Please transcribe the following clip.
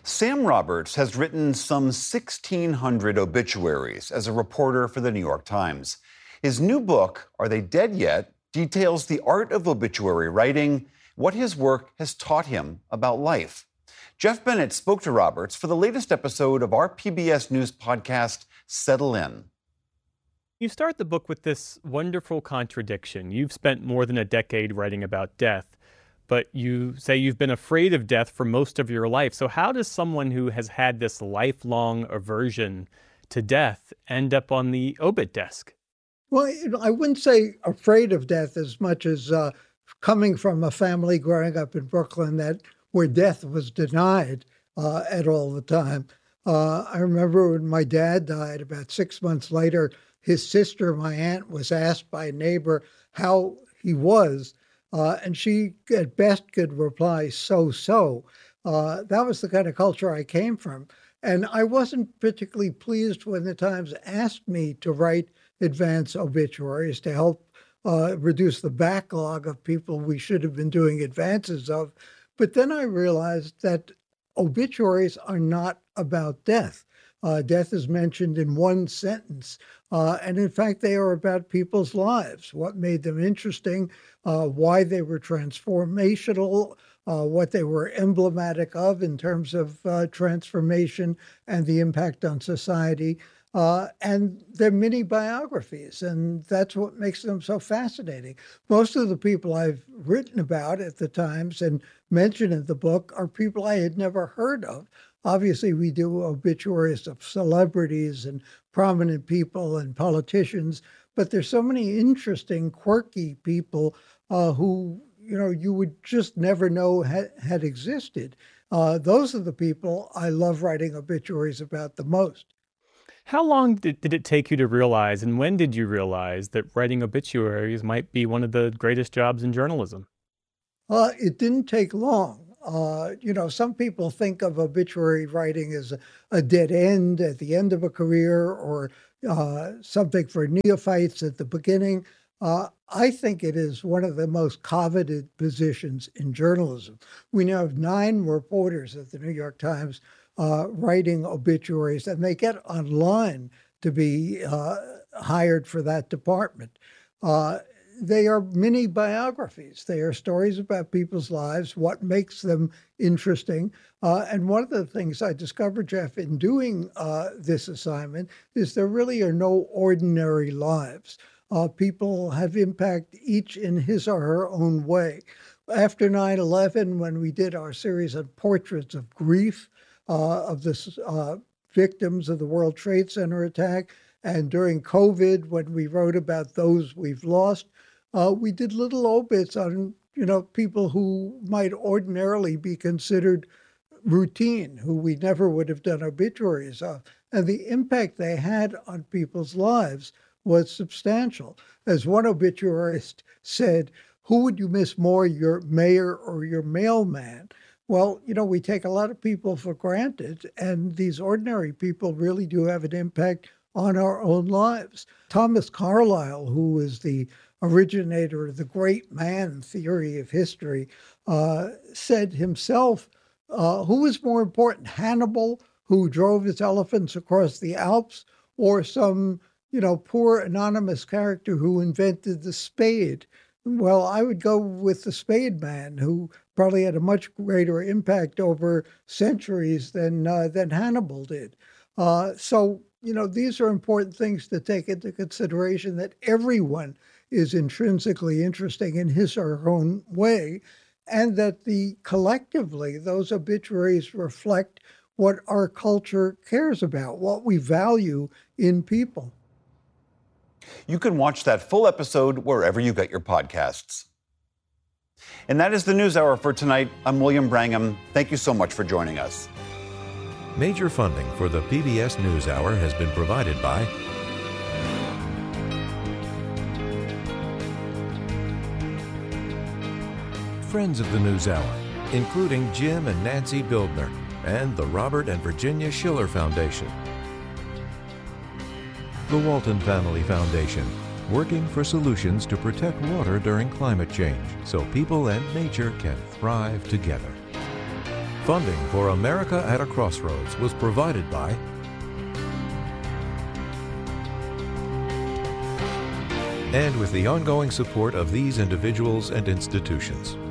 Sam Roberts has written some 1,600 obituaries as a reporter for the New York Times. His new book, Are They Dead Yet?, details the art of obituary writing, what his work has taught him about life. Jeff Bennett spoke to Roberts for the latest episode of our PBS News podcast, Settle In. You start the book with this wonderful contradiction. You've spent more than a decade writing about death, but you say you've been afraid of death for most of your life. So how does someone who has had this lifelong aversion to death end up on the obit desk? Well, I wouldn't say afraid of death as much as coming from a family growing up in Brooklyn where death was denied at all the time. I remember when my dad died, about 6 months later, his sister, my aunt, was asked by a neighbor how he was. And she, at best, could reply, so. That was the kind of culture I came from. And I wasn't particularly pleased when the Times asked me to write advance obituaries to help reduce the backlog of people we should have been doing advances of. But then I realized that obituaries are not about death. Death is mentioned in one sentence. And in fact, they are about people's lives, what made them interesting, why they were transformational, what they were emblematic of in terms of transformation and the impact on society. And they're mini biographies, and that's what makes them so fascinating. Most of the people I've written about at the Times and mentioned in the book are people I had never heard of. Obviously, we do obituaries of celebrities and prominent people and politicians, but there's so many interesting, quirky people who, you would just never know had existed. Those are the people I love writing obituaries about the most. How long did it take you to realize, and when did you realize that writing obituaries might be one of the greatest jobs in journalism? It didn't take long. Some people think of obituary writing as a dead end at the end of a career or something for neophytes at the beginning. I think it is one of the most coveted positions in journalism. We now have 9 reporters at the New York Times writing obituaries, and they get online to be hired for that department. They are mini biographies. They are stories about people's lives, what makes them interesting. And one of the things I discovered, Jeff, in doing this assignment is there really are no ordinary lives. People have impact each in his or her own way. After 9/11, when we did our series on portraits of grief of the victims of the World Trade Center attack, and during COVID, when we wrote about those we've lost, we did little obits on, people who might ordinarily be considered routine, who we never would have done obituaries of. And the impact they had on people's lives was substantial. As one obituarist said, who would you miss more, your mayor or your mailman? Well, we take a lot of people for granted, and these ordinary people really do have an impact on our own lives. Thomas Carlyle, who is the originator of the great man theory of history, said himself, who was more important, Hannibal, who drove his elephants across the Alps, or some, poor anonymous character who invented the spade? Well, I would go with the spade man, who probably had a much greater impact over centuries than Hannibal did. So, these are important things to take into consideration, that everyone is intrinsically interesting in his or her own way, and that collectively, those obituaries reflect what our culture cares about, what we value in people. You can watch that full episode wherever you get your podcasts. And that is the NewsHour for tonight. I'm William Brangham. Thank you so much for joining us. Major funding for the PBS NewsHour has been provided by friends of the NewsHour, including Jim and Nancy Bildner, and the Robert and Virginia Schiller Foundation. The Walton Family Foundation, working for solutions to protect water during climate change so people and nature can thrive together. Funding for America at a Crossroads was provided by and with the ongoing support of these individuals and institutions.